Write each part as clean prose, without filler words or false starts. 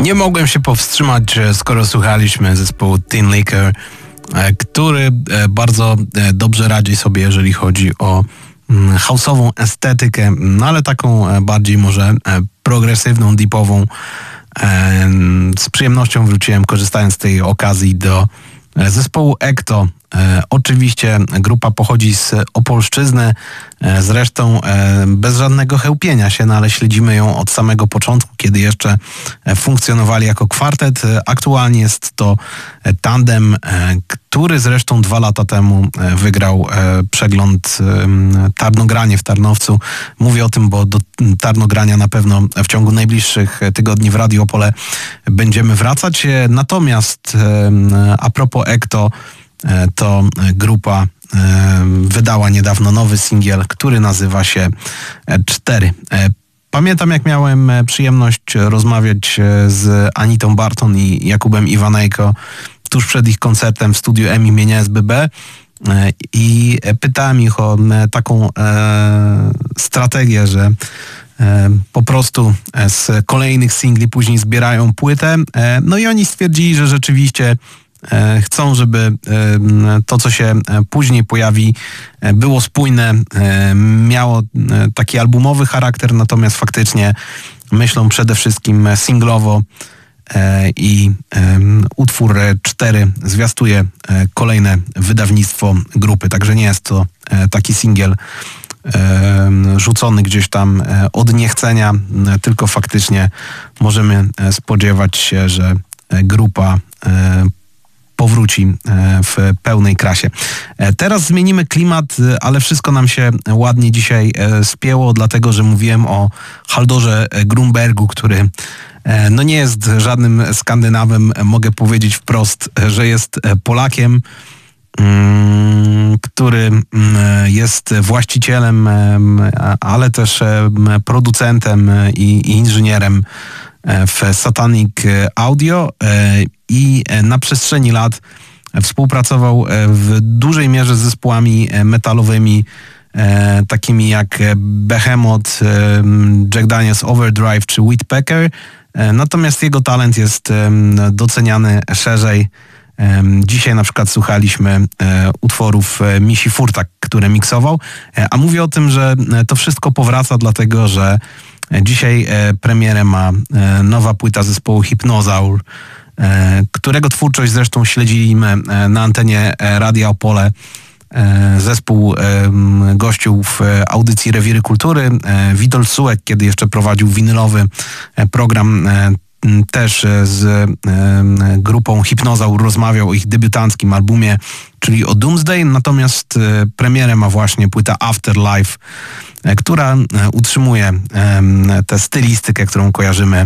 Nie mogłem się powstrzymać, skoro słuchaliśmy zespołu Tin Liquor, który bardzo dobrze radzi sobie, jeżeli chodzi o house'ową estetykę, no ale taką bardziej może progresywną, deepową. Z przyjemnością wróciłem, korzystając z tej okazji, do zespołu Ekto. Oczywiście grupa pochodzi z Opolszczyzny, zresztą bez żadnego chełpienia się, no ale śledzimy ją od samego początku, kiedy jeszcze funkcjonowali jako kwartet. Aktualnie jest to tandem, który zresztą 2 lata temu wygrał przegląd Tarnogranie w Tarnowcu. Mówię o tym, bo do Tarnogrania na pewno w ciągu najbliższych tygodni w Radiu Opole będziemy wracać. Natomiast a propos Ekto, to grupa wydała niedawno nowy singiel, który nazywa się 4. Pamiętam, jak miałem przyjemność rozmawiać z Anitą Barton i Jakubem Iwanejko tuż przed ich koncertem w studiu M imienia SBB i pytałem ich o taką strategię, że po prostu z kolejnych singli później zbierają płytę. No i oni stwierdzili, że rzeczywiście chcą, żeby to, co się później pojawi, było spójne, miało taki albumowy charakter, natomiast faktycznie myślą przede wszystkim singlowo i utwór 4 zwiastuje kolejne wydawnictwo grupy, także nie jest to taki singiel rzucony gdzieś tam od niechcenia, tylko faktycznie możemy spodziewać się, że grupa powróci w pełnej krasie. Teraz zmienimy klimat, ale wszystko nam się ładnie dzisiaj spięło, dlatego że mówiłem o Haldorze Grunbergu, który no nie jest żadnym Skandynawem. Mogę powiedzieć wprost, że jest Polakiem, który jest właścicielem, ale też producentem i inżynierem w Satanic Audio i na przestrzeni lat współpracował w dużej mierze z zespołami metalowymi takimi jak Behemoth, Jack Daniels Overdrive czy Whitpecker. Natomiast jego talent jest doceniany szerzej. Dzisiaj na przykład słuchaliśmy utworów Misi Furtak, które miksował, a mówię o tym, że to wszystko powraca dlatego, że dzisiaj premierę ma nowa płyta zespołu Hypnozaur, którego twórczość zresztą śledzimy na antenie Radia Opole. Zespół gościł w audycji Rewiry Kultury. Witold Sułek, kiedy jeszcze prowadził winylowy program, też z grupą Hypnozaur rozmawiał o ich debiutanckim albumie, czyli o Doomsday, natomiast premierę ma właśnie płyta Afterlife, która utrzymuje tę stylistykę, którą kojarzymy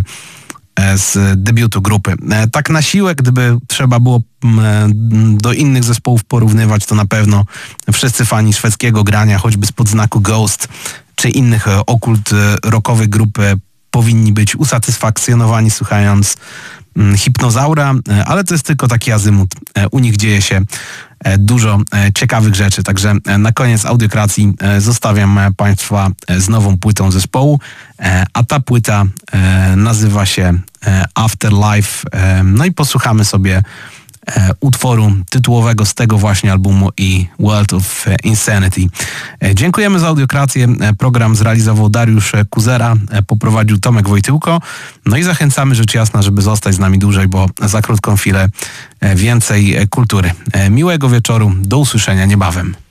z debiutu grupy. Tak na siłę, gdyby trzeba było do innych zespołów porównywać, to na pewno wszyscy fani szwedzkiego grania, choćby spod znaku Ghost, czy innych okult rockowych grup powinni być usatysfakcjonowani słuchając Hypnozaura, ale to jest tylko taki azymut. U nich dzieje się dużo ciekawych rzeczy, także na koniec audiokracji zostawiam Państwa z nową płytą zespołu, a ta płyta nazywa się Afterlife. No i posłuchamy sobie utworu tytułowego z tego właśnie albumu i World of Insanity. Dziękujemy za audiokrację. Program zrealizował Dariusz Kuzera, poprowadził Tomek Wojtyłko. No i zachęcamy rzecz jasna, żeby zostać z nami dłużej, bo za krótką chwilę więcej kultury. Miłego wieczoru, do usłyszenia niebawem.